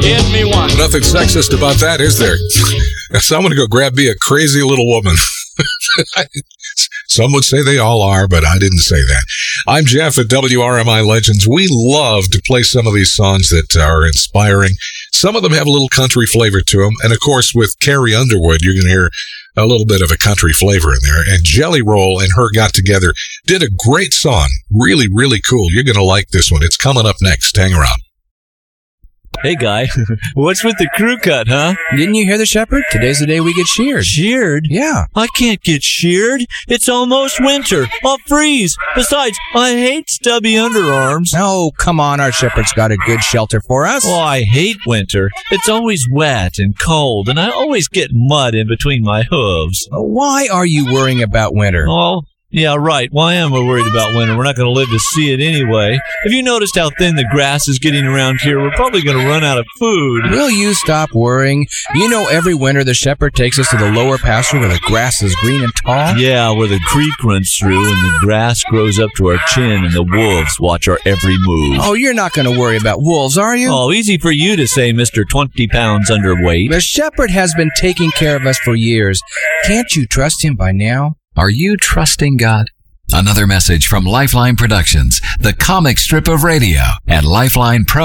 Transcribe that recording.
Give me one. Nothing sexist about that, is there? So I'm going to go grab me a crazy little woman. Some would say they all are, but I didn't say that. I'm Jeff at WRMI Legends. We love to play some of these songs that are inspiring. Some of them have a little country flavor to them. And, of course, with Carrie Underwood, you're going to hear a little bit of a country flavor in there. And Jelly Roll and her got together, did a great song. Really, really cool. You're going to like this one. It's coming up next. Hang around. Hey, Guy. What's with the crew cut, huh? Didn't you hear the shepherd? Today's the day we get sheared. Sheared? Yeah. I can't get sheared. It's almost winter. I'll freeze. Besides, I hate stubby underarms. Oh, come on. Our shepherd's got a good shelter for us. Oh, I hate winter. It's always wet and cold, and I always get mud in between my hooves. Why are you worrying about winter? Oh, yeah, right. Why am I worried about winter? We're not going to live to see it anyway. Have you noticed how thin the grass is getting around here? We're probably going to run out of food. Will you stop worrying? You know, every winter the shepherd takes us to the lower pasture where the grass is green and tall? Yeah, where the creek runs through and the grass grows up to our chin and the wolves watch our every move. Oh, you're not going to worry about wolves, are you? Oh, easy for you to say, Mr. 20 pounds underweight. The shepherd has been taking care of us for years. Can't you trust him by now? Are you trusting God? Another message from Lifeline Productions, the comic strip of radio at Lifeline Pro.